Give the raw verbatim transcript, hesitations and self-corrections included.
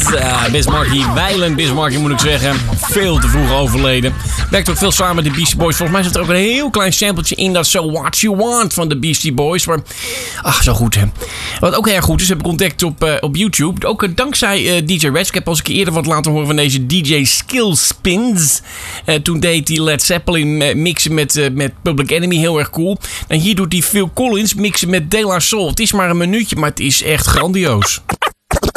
Uh, Bismarcky, wijlen Bismarcky moet ik zeggen. Veel te vroeg overleden. Werkt ook veel samen met de Beastie Boys. Volgens mij zit er ook een heel klein sampletje in. Dat So What You Want van de Beastie Boys. Maar, ach, zo goed hè. Wat ook erg goed is, heb ik ontdekt op, uh, op YouTube. Ook uh, dankzij uh, D J Reg. Ik heb al eens een keer eerder wat laten horen van deze D J Skillspins. Uh, toen deed hij Led Zeppelin uh, mixen met, uh, met Public Enemy. Heel erg cool. En hier doet hij Phil Collins mixen met De La Soul. Het is maar een minuutje, maar het is echt grandioos.